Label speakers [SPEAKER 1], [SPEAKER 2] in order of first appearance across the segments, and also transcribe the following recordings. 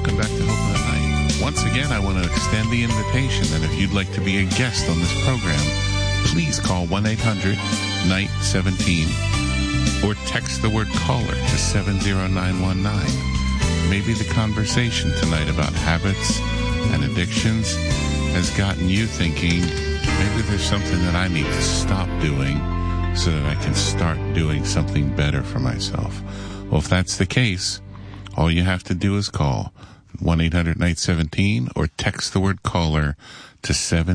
[SPEAKER 1] Welcome back to Hope of the Night. Once again, I want to extend the invitation that if you'd like to be a guest on this program, please call 1-800-NIGHT-17 or text the word caller to 70919. Maybe the conversation tonight about habits and addictions has gotten you thinking, maybe there's something that I need to stop doing so that I can start doing something better for myself. Well, if that's the case, all you have to do is call 1-800-NIGHT-17 or text the word caller to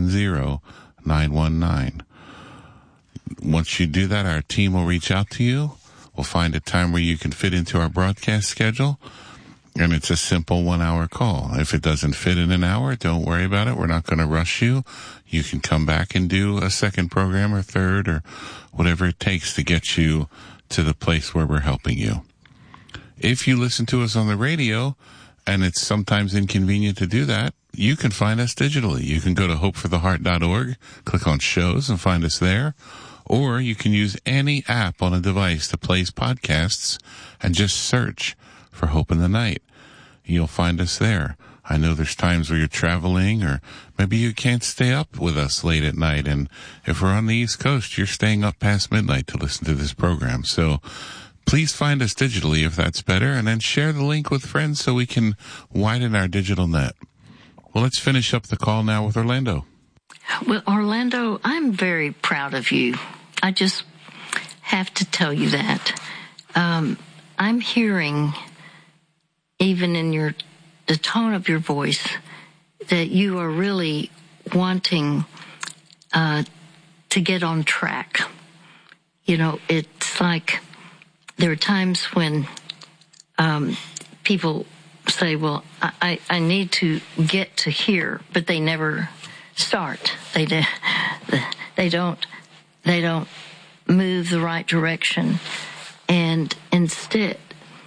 [SPEAKER 1] 70919. Once you do that, our team will reach out to you. We'll find a time where you can fit into our broadcast schedule, and it's a simple 1-hour call. If it doesn't fit in an hour, don't worry about it. We're not going to rush you. You can come back and do a second program or third or whatever it takes to get you to the place where we're helping you. If you listen to us on the radio, and it's sometimes inconvenient to do that, you can find us digitally. You can go to hopefortheheart.org, click on shows, and find us there. Or you can use any app on a device that plays podcasts and just search for Hope in the Night. You'll find us there. I know there's times where you're traveling, or maybe you can't stay up with us late at night. And if we're on the East Coast, you're staying up past midnight to listen to this program. So please find us digitally if that's better, and then share the link with friends so we can widen our digital net. Well, let's finish up the call now with Orlando.
[SPEAKER 2] Well, Orlando, I'm very proud of you. I just have to tell you that. I'm hearing, even in the tone of your voice, that you are really wanting to get on track. You know, it's like there are times when people say, well, I need to get to here, but they never start. They don't move the right direction. And instead,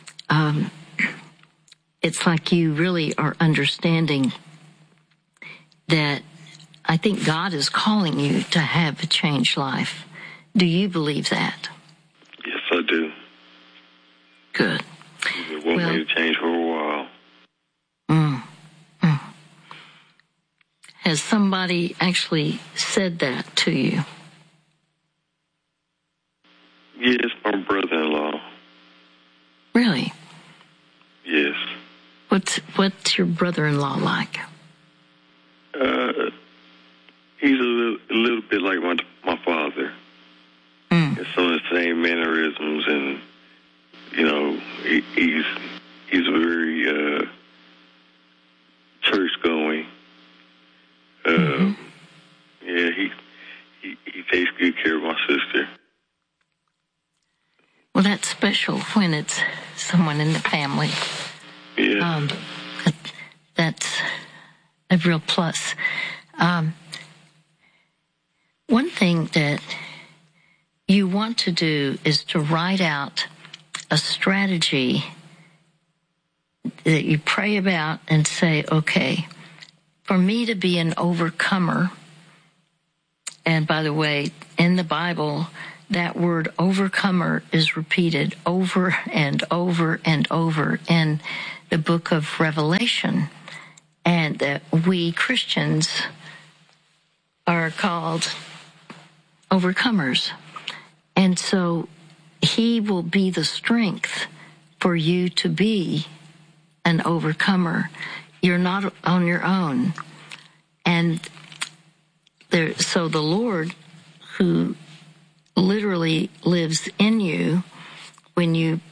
[SPEAKER 2] it's like you really are understanding that I think God is calling you to have a changed life. Do you believe that?
[SPEAKER 3] Yes, I do.
[SPEAKER 2] Good.
[SPEAKER 3] It won't make a change for a while.
[SPEAKER 2] Has somebody actually said that to you?
[SPEAKER 3] Yes, my brother-in-law.
[SPEAKER 2] Really?
[SPEAKER 3] Yes.
[SPEAKER 2] What's your brother-in-law like?
[SPEAKER 3] He's a little bit like my father. It's some of the same mannerisms, and he's very church going. Yeah, he takes good care of my sister.
[SPEAKER 2] Well, that's special when it's someone in the family.
[SPEAKER 3] Yeah.
[SPEAKER 2] That's a real plus. One thing that you want to do is to write out a strategy that you pray about and say, okay, for me to be an overcomer, and by the way, in the Bible, that word overcomer is repeated over and over and over in the book of Revelation, and that we Christians are called overcomers. And so he will be the strength for you to be an overcomer. You're not on your own. And so the Lord, who literally lives in you, when you